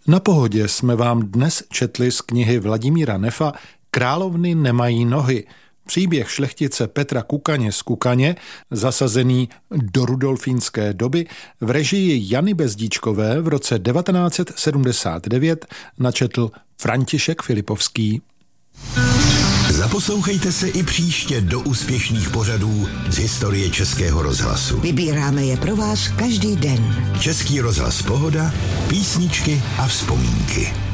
Na Pohodě jsme vám dnes četli z knihy Vladimíra Nefa Královny nemají nohy. Příběh šlechtice Petra Kukaně z Kukaně, zasazený do rudolfínské doby, v režii Jany Bezdíčkové v roce 1979 načetl František Filipovský. Zaposlouchejte se i příště do úspěšných pořadů z historie Českého rozhlasu. Vybíráme je pro vás každý den. Český rozhlas Pohoda, písničky a vzpomínky.